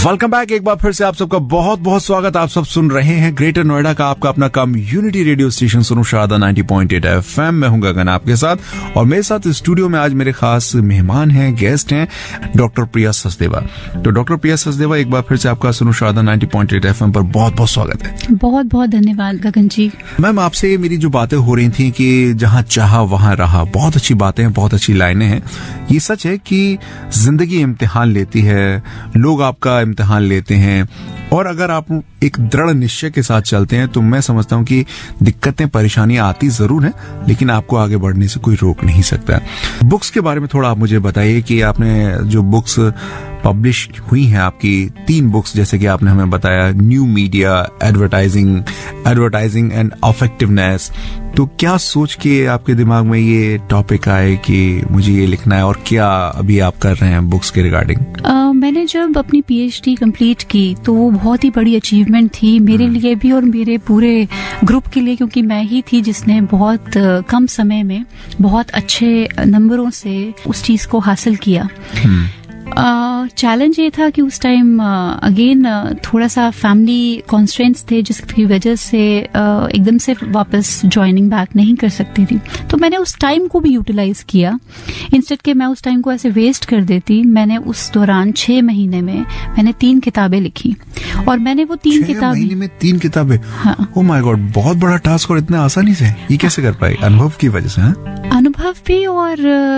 Welcome back. एक बार फिर से आप सबका बहुत बहुत स्वागत। आप सब सुन रहे हैं ग्रेटर नोएडा का आपका अपना कम्युनिटी रेडियो स्टेशन सुनो शारदा 90.8 FM। मैं हूं गगन आपके साथ और मेरे साथ स्टूडियो में आज मेरे खास मेहमान हैं, गेस्ट हैं, डॉक्टर प्रिया सचदेवा। तो डॉक्टर प्रिया सचदेवा, एक बार फिर से आपका सुनो शारदा 90.8 FM पर बहुत बहुत स्वागत है। बहुत बहुत धन्यवाद गगन जी। मैम, आपसे मेरी जो बातें हो रही थी कि जहां चाहा वहां रहा, बहुत अच्छी बातें हैं, बहुत अच्छी लाइनें हैं। ये सच है कि जिंदगी इम्तिहान लेती है, लोग आपका इम्तिहान लेते हैं, और अगर आप एक दृढ़ निश्चय के साथ चलते हैं तो मैं समझता हूं कि दिक्कतें परेशानियां आती जरूर हैं, लेकिन आपको आगे बढ़ने से कोई रोक नहीं सकता। बुक्स के बारे में थोड़ा आप मुझे बताइए कि आपने जो बुक्स पब्लिश हुई हैं, आपकी 3 बुक्स, जैसे कि आपने हमें बताया, new media, advertising and effectiveness, तो क्या सोच के आपके दिमाग में ये टॉपिक आए कि मुझे ये लिखना है, और क्या अभी आप कर रहे हैं बुक्स के रिगार्डिंग? मैंने जब अपनी PhD कंप्लीट की तो वो बहुत ही बड़ी अचीवमेंट थी मेरे लिए भी और मेरे पूरे ग्रुप के लिए, क्योंकि मैं ही थी जिसने बहुत कम समय में बहुत अच्छे नंबरों से उस चीज को हासिल किया। चैलेंज ये था कि उस टाइम अगेन थोड़ा सा फैमिली कॉन्स्ट्रेंट्स थे, जिसकी वजह से एकदम से वापस ज्वाइनिंग बैक नहीं कर सकती थी। तो मैंने उस टाइम को भी यूटिलाइज किया, इंस्टेड के मैं उस टाइम को ऐसे वेस्ट कर देती। मैंने उस दौरान 6 महीने में मैंने 3 किताबें लिखी, और मैंने वो 3 किताबें 6 महीने में 3 किताबें? हाँ। ओह माय गॉड, बहुत बड़ा टास्क, और इतने आसानी से ये कैसे कर पाई? अनुभव की वजह से? अनुभव भी और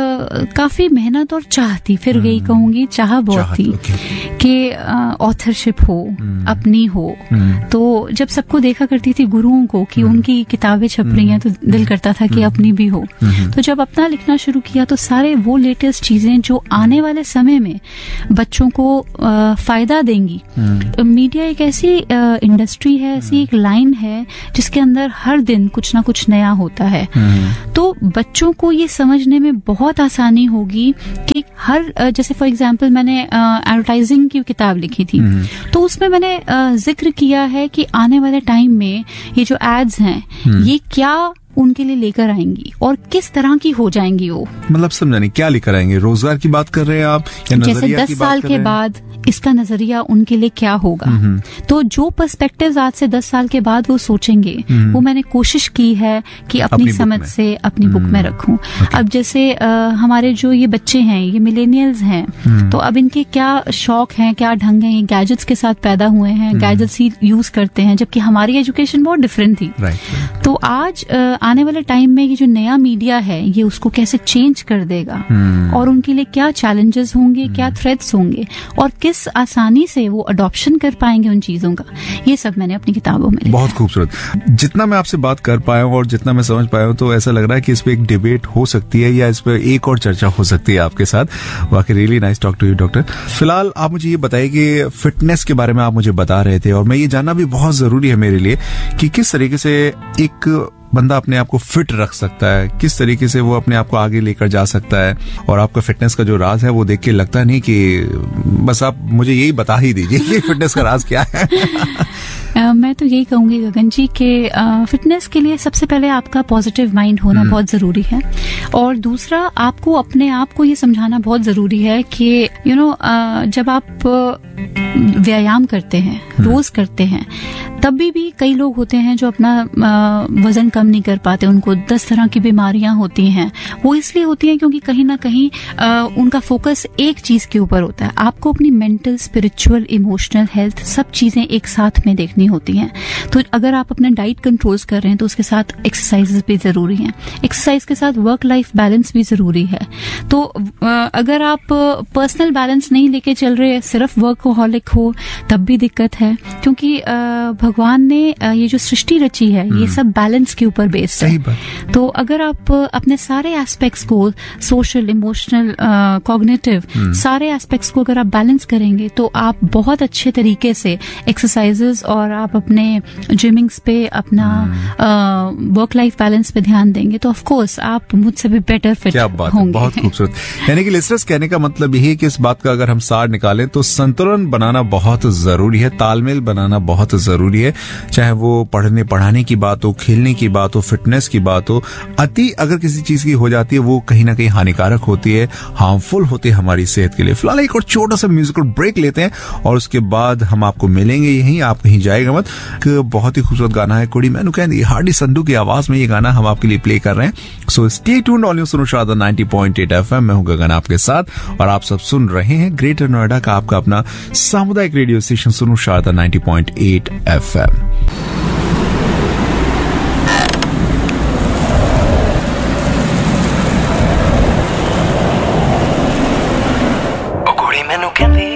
काफी मेहनत और चाह थी, फिर यही कहूंगी चाह बहुत थी कि ऑथरशिप हो, अपनी हो। तो जब सबको देखा करती थी गुरुओं को कि उनकी किताबें छप रही हैं, तो दिल करता था कि अपनी भी हो। तो जब अपना लिखना शुरू किया तो सारे वो लेटेस्ट चीजें जो आने वाले समय में बच्चों को फायदा देंगी। मीडिया एक ऐसी इंडस्ट्री है, ऐसी एक लाइन है जिसके अंदर हर दिन कुछ ना कुछ नया होता है। तो बच्चों को ये समझने में बहुत आसानी होगी कि हर, जैसे फॉर एग्जाम्पल मैंने एडवर्टाइजिंग की किताब लिखी थी, तो उसमें मैंने जिक्र किया है कि आने वाले टाइम में ये जो एड्स हैं ये क्या उनके लिए लेकर आएंगी और किस तरह की हो जाएंगी वो। मतलब समझा नहीं, क्या लेकर आएंगे? रोजगार की बात कर रहे हैं आप, या जैसे 10 साल के बाद इसका नजरिया उनके लिए क्या होगा? तो जो पर्सपेक्टिव्स आज से 10 साल के बाद वो सोचेंगे, वो मैंने कोशिश की है कि अपनी समझ से अपनी बुक में रखूं। अब जैसे हमारे जो ये बच्चे हैं, ये मिलेनियल्स हैं, तो अब इनके क्या शौक हैं, क्या ढंग है, गैजेट्स के साथ पैदा हुए हैं, गैजेट्स ही यूज करते हैं, जबकि हमारी एजुकेशन बहुत डिफरेंट थी। तो आज आने वाले टाइम में ये जो नया मीडिया है, ये उसको कैसे चेंज कर देगा, और उनके लिए क्या चैलेंजेस होंगे, क्या थ्रेट्स होंगे, और किस आसानी से वो अडॉप्शन कर पाएंगे उन चीजों का, ये सब मैंने अपनी किताबों में लिखा। बहुत खूबसूरत। जितना मैं आपसे बात कर पाया हूँ और जितना मैं समझ पाया हूँ, तो ऐसा लग रहा है कि इस पे एक डिबेट हो सकती है, या इस पे एक और चर्चा हो सकती है आपके साथ। वाकई really nice talk to you doctor. फिलहाल आप मुझे ये बताइए कि फिटनेस के बारे में आप मुझे बता रहे थे, और मैं ये जानना भी बहुत जरूरी है मेरे लिए कि किस तरीके से एक बंदा अपने आप को फिट रख सकता है, किस तरीके से वो अपने आप को आगे लेकर जा सकता है। और आपका फिटनेस का जो राज है वो देख के लगता नहीं कि बस आप मुझे यही बता ही दीजिए कि फिटनेस का राज क्या है। मैं तो यही कहूंगी गगन जी कि फिटनेस के लिए सबसे पहले आपका पॉजिटिव माइंड होना बहुत जरूरी है, और दूसरा आपको अपने आप को ये समझाना बहुत जरूरी है कि जब आप व्यायाम करते हैं, रोज करते हैं, तब भी कई लोग होते हैं जो अपना वजन कम नहीं कर पाते, उनको 10 तरह की बीमारियां होती हैं। वो इसलिए होती हैं क्योंकि कहीं ना कहीं उनका फोकस एक चीज के ऊपर होता है। आपको अपनी मेंटल, स्पिरिचुअल, इमोशनल हेल्थ सब चीजें एक साथ में देखनी होती हैं। तो अगर आप अपना डाइट कंट्रोल्स कर रहे हैं तो उसके साथ एक्सरसाइजेस भी जरूरी हैं, एक्सरसाइज के साथ वर्क लाइफ बैलेंस भी जरूरी है। तो अगर आप पर्सनल बैलेंस नहीं लेके चल रहे, सिर्फ वर्कहॉलिक हो, तब भी दिक्कत है, क्योंकि भगवान ने ये जो सृष्टि रची है ये सब बैलेंस के ऊपर बेस्ड है। तो अगर आप अपने सारे एस्पेक्ट्स को, सोशल, इमोशनल, कॉग्निटिव, सारे एस्पेक्ट्स को अगर आप बैलेंस करेंगे तो आप बहुत अच्छे तरीके से एक्सरसाइजेस और आप अपने जिमिंग्स पे, अपना वर्क लाइफ बैलेंस पे ध्यान देंगे तो ऑफ कोर्स आप मुझसे भी बेटर फिट होंगे। बहुत खूबसूरत। यानी कि लिसनर्स, कहने का मतलब यही है कि इस बात का अगर हम सार निकालें तो संतुलन संतुलन बनाना बहुत जरूरी है, तालमेल बनाना बहुत जरूरी है, चाहे वो पढ़ाने की बात हो, खेलने की बात हो, फिटनेस की बात हो। अति अगर किसी चीज की हो जाती है वो कहीं ना कहीं हानिकारक होती है, हार्मफुल होती है हमारी सेहत के लिए। फिलहाल एक और छोटा सा म्यूजिकल ब्रेक लेते हैं और उसके बाद हम आपको मिलेंगे यहीं, आप कहीं जाएगा मत। बहुत ही खूबसूरत गाना है कुड़ी मैनू कहंदी, हार्डी संधू की आवाज में ये गाना हम आपके लिए प्ले कर रहे हैं। So stay tuned on your सुनो शारदा 90.8 FM। मैं हूं गगन आपके साथ और आप सब सुन रहे हैं ग्रेटर नोएडा का आपका अपना सामुदायिक रेडियो स्टेशन सुनो शारदा 90.8 FM।